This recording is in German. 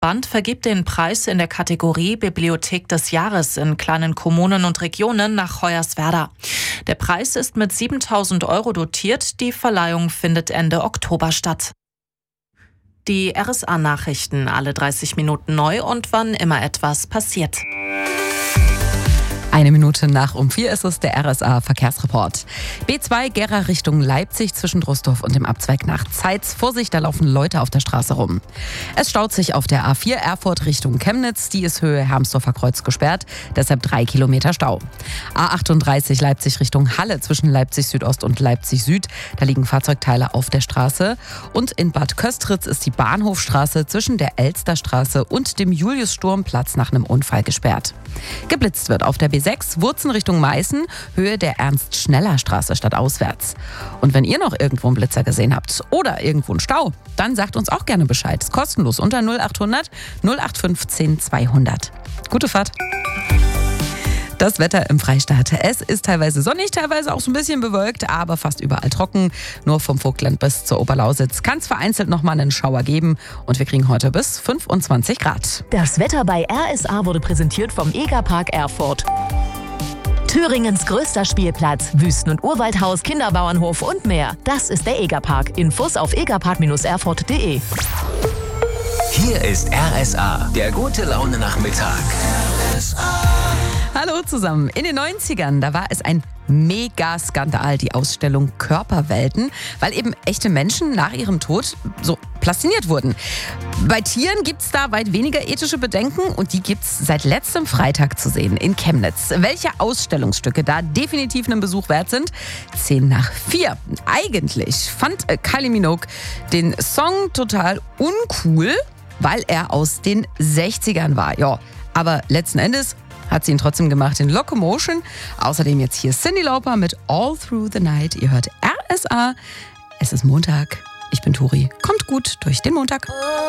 Bund vergibt den Preis in der Kategorie Bibliothek des Jahres in kleinen Kommunen und Regionen nach Hoyerswerda. Der Preis ist mit 7.000 € dotiert. Die Verleihung findet Ende Oktober statt. Die RSA-Nachrichten alle 30 Minuten neu und wann immer etwas passiert. 1 Minute nach um 4 ist es der RSA-Verkehrsreport. B2 Gera Richtung Leipzig zwischen Drosdorf und dem Abzweig nach Zeitz. Vorsicht, da laufen Leute auf der Straße rum. Es staut sich auf der A4 Erfurt Richtung Chemnitz. Die ist Höhe Hermsdorfer Kreuz gesperrt, deshalb 3 Kilometer Stau. A38 Leipzig Richtung Halle zwischen Leipzig Südost und Leipzig Süd. Da liegen Fahrzeugteile auf der Straße. Und in Bad Köstritz ist die Bahnhofstraße zwischen der Elsterstraße und dem Julius-Sturm-Platz nach einem Unfall gesperrt. Geblitzt wird auf der B6 Wurzen Richtung Meißen, Höhe der Ernst-Schneller-Straße stadtauswärts. Und wenn ihr noch irgendwo einen Blitzer gesehen habt oder irgendwo einen Stau, dann sagt uns auch gerne Bescheid. Ist kostenlos unter 0800 0815 200. Gute Fahrt. Das Wetter im Freistaat. Es ist teilweise sonnig, teilweise auch so ein bisschen bewölkt, aber fast überall trocken. Nur vom Vogtland bis zur Oberlausitz kann es vereinzelt nochmal einen Schauer geben. Und wir kriegen heute bis 25 Grad. Das Wetter bei RSA wurde präsentiert vom Egerpark Erfurt. Thüringens größter Spielplatz, Wüsten- und Urwaldhaus, Kinderbauernhof und mehr. Das ist der Egerpark. Infos auf egerpark-erfurt.de. Hier ist RSA, der gute Laune-Nachmittag. Hallo zusammen. In den 90ern, da war es ein Mega-Skandal, die Ausstellung Körperwelten, weil eben echte Menschen nach ihrem Tod so plastiniert wurden. Bei Tieren gibt es da weit weniger ethische Bedenken und die gibt es seit letztem Freitag zu sehen in Chemnitz. Welche Ausstellungsstücke da definitiv einen Besuch wert sind? 4:10. Eigentlich fand Kylie Minogue den Song total uncool, weil er aus den 60ern war. Ja, aber letzten Endes hat sie ihn trotzdem gemacht in Locomotion. Außerdem jetzt hier Cyndi Lauper mit All Through the Night. Ihr hört RSA. Es ist Montag. Ich bin Turi. Kommt gut durch den Montag.